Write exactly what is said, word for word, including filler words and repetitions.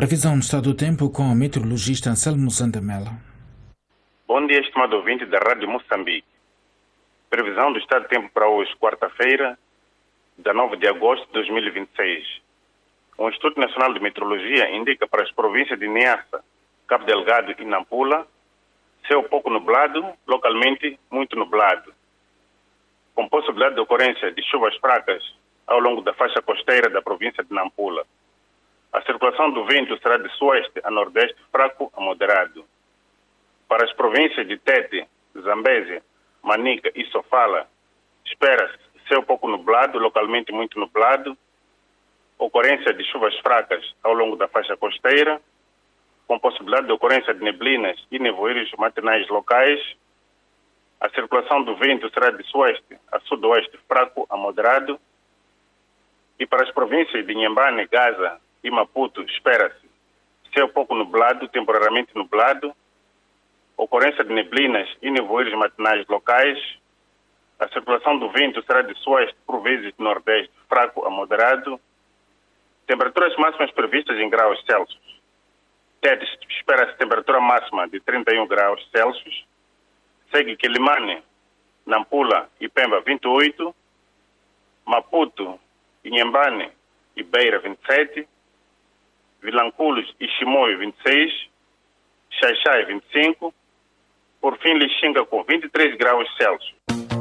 Previsão do estado do tempo com o meteorologista Anselmo Sandamela. Bom dia, estimado ouvinte da Rádio Moçambique. Previsão do estado do tempo para hoje, quarta-feira, dezenove de agosto de dois mil e vinte e seis. O Instituto Nacional de Meteorologia indica para as províncias de Niassa, Cabo Delgado e Nampula céu pouco nublado, localmente muito nublado, com possibilidade de ocorrência de chuvas fracas ao longo da faixa costeira da província de Nampula. A circulação do vento será de sueste a nordeste, fraco a moderado. Para as províncias de Tete, Zambésia, Manica e Sofala, espera-se céu pouco nublado, localmente muito nublado, ocorrência de chuvas fracas ao longo da faixa costeira, com possibilidade de ocorrência de neblinas e nevoeiros matinais locais. A circulação do vento será de sueste a sudoeste, fraco a moderado. E para as províncias de Inhambane, Gaza e Maputo, espera-se céu pouco nublado, temporariamente nublado, ocorrência de neblinas e nevoeiros matinais locais. A circulação do vento será de sueste, por vezes de nordeste, fraco a moderado. Temperaturas máximas previstas em graus Celsius. Tete espera-se temperatura máxima de trinta e um graus Celsius. Segue Quelimane, Nampula e Pemba vinte e oito. Maputo, Inhambane e Beira vinte e sete. Vilanculos e Chimoio vinte e seis. Xaixai vinte e cinco. Por fim, Lixinga com vinte e três graus Celsius.